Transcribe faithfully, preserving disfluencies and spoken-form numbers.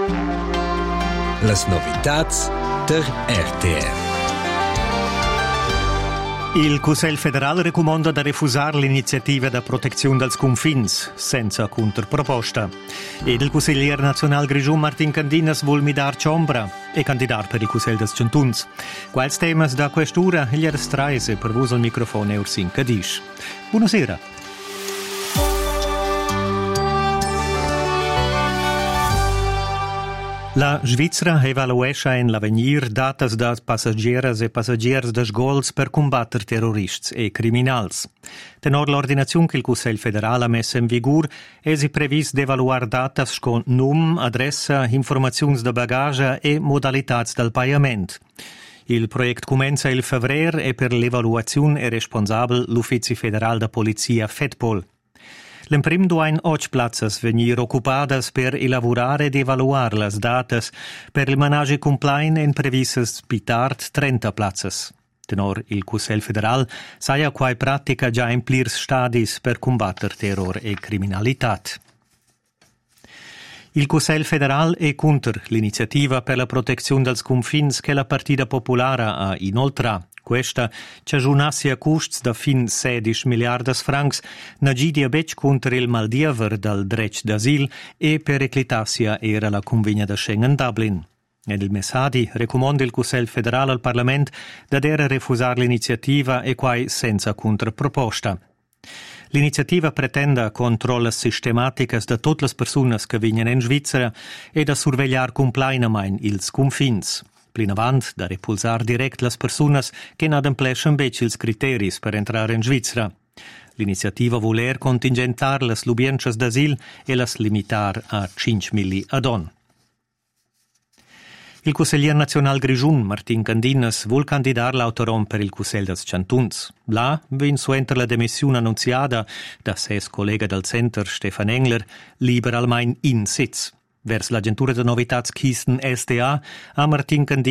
Las novitats der R T R. Il Cussegl federal recomanda da refusar l'iniziativa da protezione dels confins, senza contraproposta. Ed il Consigliere nazional Grischun Martin Candinas vuol midar ciombra e candidat per il Cussegl des Chantuns. Quals temas da questura gli arstraise per vos al microfono Ursin Cadisch. Buonasera. La Svizzera evaluescha in l'avenir datas das passagieras e passagiers des gols per combattere terrorists e criminals. Tenor l'ordinazione che il Cussegl federal ha messo in vigor, è previsto d'evaluare datas con num, adressa, informazioni de bagaglia e modalità del pagamento. Il progetto comincia il febbraio e per l'evaluazione è responsabile l'Ufficio federale da Polizia FEDPOL. L'emprim duain och plazzas venir occupadas per elaborare ed evaluare las datas per il manage complain en previsas pitart trenta plazzas. Tenor il Cussegl federal saia quai pratica già in plirs stadis per combattere terror e criminalitat. Il Cussegl federal è contro l'iniziativa per la protezione dels confins che la Partida Popolare ha inoltrato. Questa ci aggiunassi a costi da fin sedici miliardi francs, nagidia bec contro il Maldiever dal dretg d'asil e per eclitassia era la convegna da Schengen Dublin. Ed il Messadi raccomanda il Cussegl federal al Parlament da dere refusare l'iniziativa e quai senza contraproposta. L'iniziativa pretende controlli sistematici da tutte le persone che vengono in Svizzera e da sorvegliare complainament ils confins. Plin avant da repulsar direct las personas che non adempleschen bec ils criteris per entrare in Svizzera. L'iniziativa voler contingentar las lubiences d'asil e las limitar a cinque mila ad on. Il Consigliere nazional Grischun, Martin Candinas, vuol candidar l'autorom per il Cussegl des Chantuns. Là, vin suenter la demissione annunziata da ses collega del Center, Stefan Engler, libera almain in sitz. Vers l'agentura de novitats Kisten S D A, a Martin Candinas